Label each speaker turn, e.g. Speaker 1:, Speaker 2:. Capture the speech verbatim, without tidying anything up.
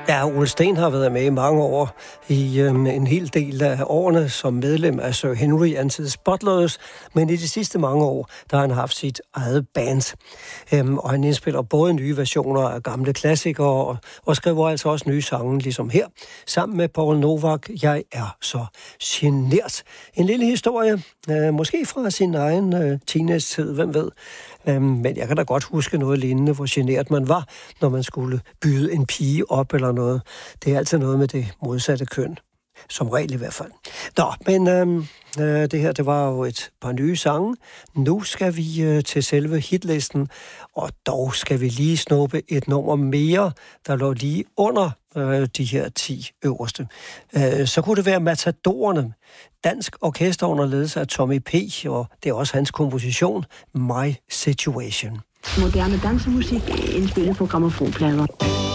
Speaker 1: Ja, Ole Steen har været med i mange år, i øhm, en hel del af årene som medlem af Sir Henry and the Spotlers, men i de sidste mange år, der har han haft sit eget band. Øhm, og han indspiller både nye versioner af gamle klassikere, og, og skriver altså også nye sange, ligesom her, sammen med Paul Novak, Jeg er så genert. En lille historie, øh, måske fra sin egen øh, teenage-tid, hvem ved. Øhm, men jeg kan da godt huske noget lignende, hvor genert man var, når man skulle byde en pige op eller noget. Det er altid noget med det modsatte køn. Som regel i hvert fald. Nå, men øhm, øh, det her, det var jo et par nye sange. Nu skal vi øh, til selve hitlisten, og dog skal vi lige snuppe et nummer mere, der lå lige under øh, de her ti øverste. Øh, så kunne det være Matadorerne. Dansk orkester under ledelse af Tommy P., og det er også hans komposition, My Situation.
Speaker 2: Moderne dansemusik indspillet på grammofonplader.